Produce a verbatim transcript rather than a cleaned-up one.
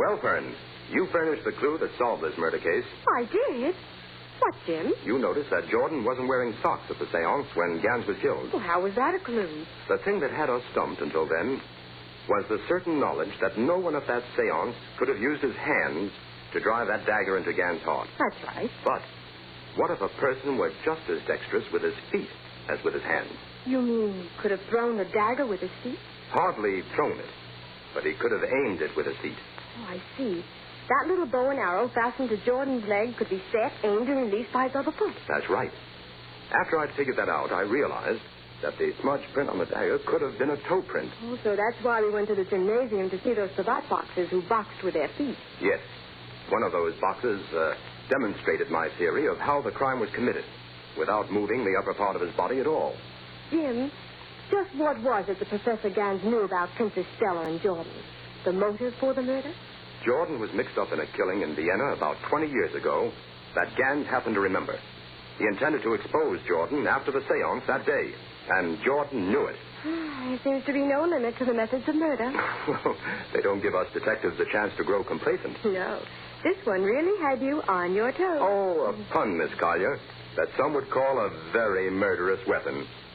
Well, Fern, you furnished the clue that solved this murder case. I did. What, Jim? You noticed that Jordan wasn't wearing socks at the seance when Gans was killed. Well, how was that a clue? The thing that had us stumped until then was the certain knowledge that no one at that seance could have used his hands to drive that dagger into Gans' heart. That's right. But what if a person were just as dexterous with his feet as with his hands? You mean could have thrown the dagger with his feet? Hardly thrown it, but he could have aimed it with his feet. Oh, I see. That little bow and arrow fastened to Jordan's leg could be set, aimed, and released by his other foot. That's right. After I'd figured that out, I realized that the smudge print on the dagger could have been a toe print. Oh, so that's why we went to the gymnasium to see those Sabat boxers who boxed with their feet. Yes. One of those boxes uh, demonstrated my theory of how the crime was committed without moving the upper part of his body at all. Jim, just what was it that Professor Gans knew about Princess Stella and Jordan? The motive for the murder? Jordan was mixed up in a killing in Vienna about twenty years ago that Gans happened to remember. He intended to expose Jordan after the seance that day, and Jordan knew it. There seems to be no limit to the methods of murder. Well, they don't give us detectives the chance to grow complacent. No. This one really had you on your toes. Oh, a pun, Miss Collier, that some would call a very murderous weapon.